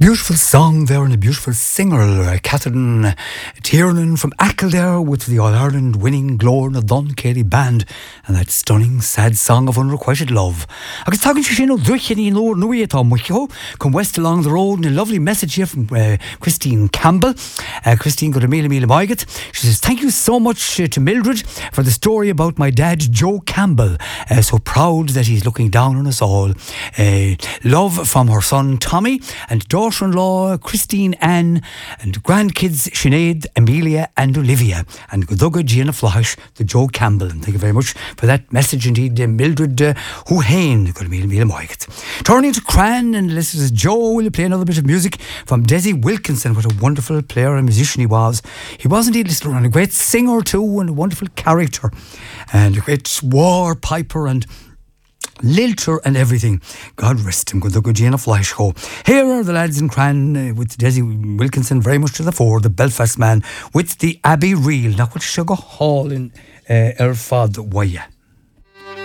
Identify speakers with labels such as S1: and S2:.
S1: Beautiful song there and a beautiful singer, Catherine Tiernan from Achill there with the All-Ireland winning Glór Dun Kelly band and that stunning sad song of unrequited love. I was talking to you Druchini Nor Nuieta Mucho, come west along the road and a lovely message here from Christine Campbell. Christine got a mile Maigat. She says, thank you so much to Mildred for the story about my dad Joe Campbell. So proud that he's looking down on us all. Love from her son Tommy and daughter-in-law Christine Ann and grandkids Sinead, Amelia and Olivia and Goduga Gina Flash to Joe Campbell. And thank you very much for that message indeed, Mildred Huhain. Turning to Cran and listeners, Joe will play another bit of music from Desi Wilkinson. What a wonderful player and musician he was. He was indeed listener and a great singer too and a wonderful character and a great war piper and lilter and everything. God rest him. Good luck, Gina Flash. Here are the lads in Cran with Desi Wilkinson very much to the fore, the Belfast man with the Abbey Reel. Now what should go hall in Erfad Waya.